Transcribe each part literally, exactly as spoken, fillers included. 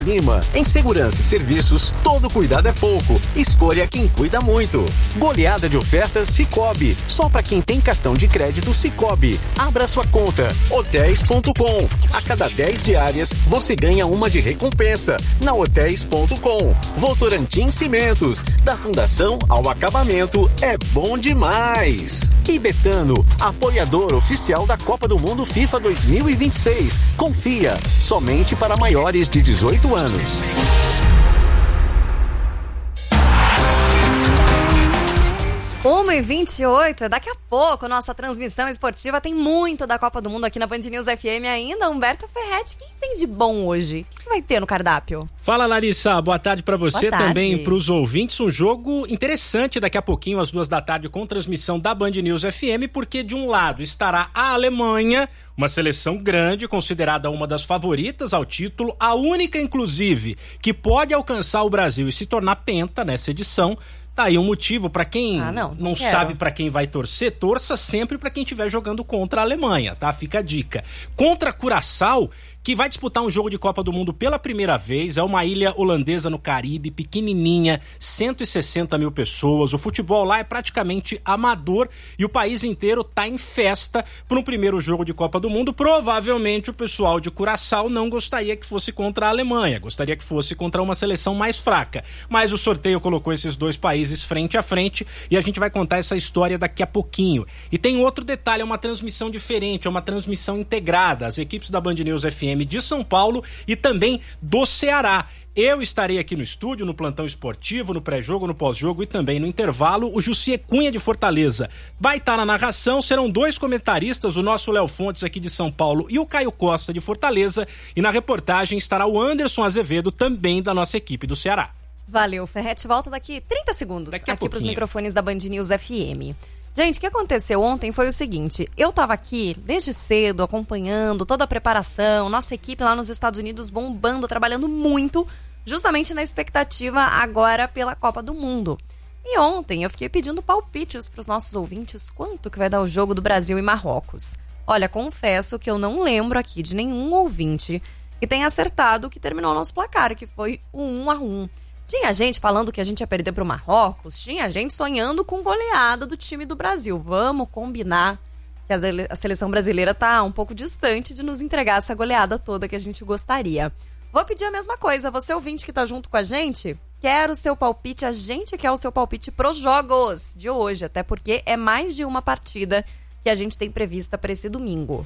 Lima, em segurança e serviços, todo cuidado é pouco. Escolha quem cuida muito. Goleada de ofertas Sicoob. Só para quem tem cartão de crédito Sicoob. Abra sua conta. hotéis ponto com. A cada dez diárias, você ganha uma de recompensa. Na hotéis ponto com. Votorantim Cimentos. Da fundação ao acabamento, é bom demais. E Betano, apoiador oficial da Copa do Mundo FIFA dois mil e vinte e seis. Confia, somente para maiores de dezoito anos. uma e vinte e oito, daqui a pouco nossa transmissão esportiva tem muito da Copa do Mundo aqui na Band News F M ainda. Humberto Ferretti, o que tem de bom hoje? O que vai ter no cardápio? Fala, Larissa, boa tarde pra você, boa tarde. Também pros ouvintes. Um jogo interessante daqui a pouquinho, às duas da tarde, com transmissão da Band News F M, porque de um lado estará a Alemanha, uma seleção grande, considerada uma das favoritas ao título, a única, inclusive, que pode alcançar o Brasil e se tornar penta nessa edição. Tá aí um motivo para quem ah, não, não, não sabe para quem vai torcer, torça sempre para quem estiver jogando contra a Alemanha, tá? Fica a dica. Contra Curaçao, que vai disputar um jogo de Copa do Mundo pela primeira vez, é uma ilha holandesa no Caribe, pequenininha, cento e sessenta mil pessoas, o futebol lá é praticamente amador e o país inteiro tá em festa por um primeiro jogo de Copa do Mundo. Provavelmente o pessoal de Curaçao não gostaria que fosse contra a Alemanha, gostaria que fosse contra uma seleção mais fraca, mas o sorteio colocou esses dois países frente a frente e a gente vai contar essa história daqui a pouquinho. E tem outro detalhe, é uma transmissão diferente, é uma transmissão integrada, as equipes da Band News F M de São Paulo e também do Ceará. Eu estarei aqui no estúdio, no plantão esportivo, no pré-jogo, no pós-jogo e também no intervalo. O Jussier Cunha de Fortaleza vai estar na narração, serão dois comentaristas, o nosso Léo Fontes aqui de São Paulo e o Caio Costa de Fortaleza, e na reportagem estará o Anderson Azevedo, também da nossa equipe do Ceará. Valeu, Ferretti, volta daqui trinta segundos daqui aqui para os microfones da Band News F M. Gente, o que aconteceu ontem foi o seguinte, eu tava aqui desde cedo acompanhando toda a preparação, nossa equipe lá nos Estados Unidos bombando, trabalhando muito, justamente na expectativa agora pela Copa do Mundo. E ontem eu fiquei pedindo palpites para os nossos ouvintes quanto que vai dar o jogo do Brasil e Marrocos. Olha, confesso que eu não lembro aqui de nenhum ouvinte que tenha acertado o que terminou o nosso placar, que foi o um a um. Tinha gente falando que a gente ia perder pro Marrocos, tinha gente sonhando com goleada do time do Brasil. Vamos combinar que a seleção brasileira tá um pouco distante de nos entregar essa goleada toda que a gente gostaria. Vou pedir a mesma coisa, você ouvinte que tá junto com a gente, quer o seu palpite, a gente quer o seu palpite pros jogos de hoje, até porque é mais de uma partida que a gente tem prevista para esse domingo.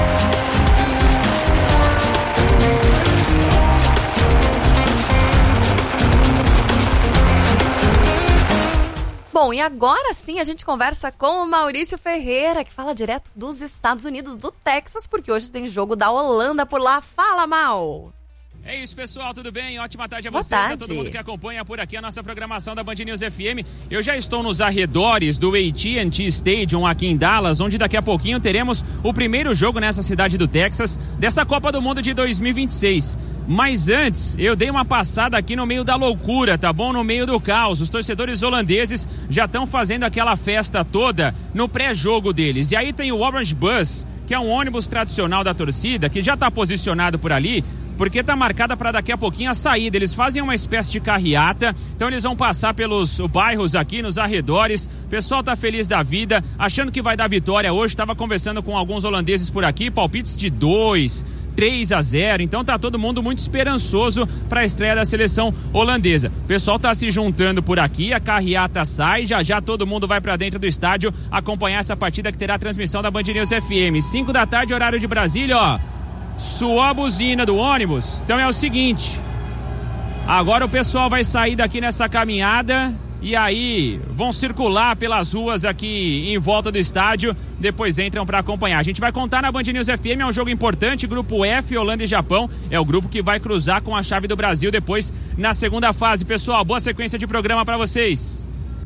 Bom, e agora sim a gente conversa com o Maurício Ferreira, que fala direto dos Estados Unidos, do Texas, porque hoje tem jogo da Holanda por lá. Fala, Mau! É isso, pessoal, tudo bem? Ótima tarde a Boa vocês, tarde. a todo mundo que acompanha por aqui a nossa programação da Band News F M. Eu já estou nos arredores do A T and T Stadium aqui em Dallas, onde daqui a pouquinho teremos o primeiro jogo nessa cidade do Texas, dessa Copa do Mundo de dois mil e vinte e seis. Mas antes, eu dei uma passada aqui no meio da loucura, tá bom? No meio do caos. Os torcedores holandeses já estão fazendo aquela festa toda no pré-jogo deles. E aí tem o Orange Bus, que é um ônibus tradicional da torcida, que já está posicionado por ali, porque tá marcada para daqui a pouquinho a saída. Eles fazem uma espécie de carreata, então eles vão passar pelos bairros aqui, nos arredores. O pessoal tá feliz da vida, achando que vai dar vitória hoje. Tava conversando com alguns holandeses por aqui, palpites de dois, três a zero, então tá todo mundo muito esperançoso para a estreia da seleção holandesa. O pessoal tá se juntando por aqui, a carreata sai, já já todo mundo vai para dentro do estádio acompanhar essa partida que terá a transmissão da Band News F M. cinco da tarde, horário de Brasília, ó. Soou a buzina do ônibus. Então é o seguinte, agora o pessoal vai sair daqui nessa caminhada e aí vão circular pelas ruas aqui em volta do estádio, depois entram para acompanhar. A gente vai contar na Band News F M, é um jogo importante, grupo F, Holanda e Japão, é o grupo que vai cruzar com a chave do Brasil depois na segunda fase. Pessoal, boa sequência de programa para vocês.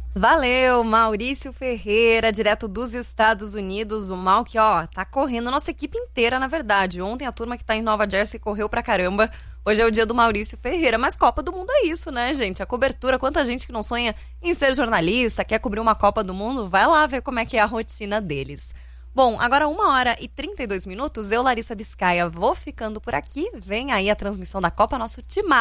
Valeu, Maurício Ferreira, direto dos Estados Unidos. O Mal que, ó, tá correndo, nossa equipe inteira, na verdade. Ontem a turma que tá em Nova Jersey correu pra caramba. Hoje é o dia do Maurício Ferreira, mas Copa do Mundo é isso, né, gente? A cobertura, quanta gente que não sonha em ser jornalista, quer cobrir uma Copa do Mundo, vai lá ver como é que é a rotina deles. Bom, agora uma hora e trinta e dois minutos, eu, Larissa Biscaia, vou ficando por aqui. Vem aí a transmissão da Copa, nosso time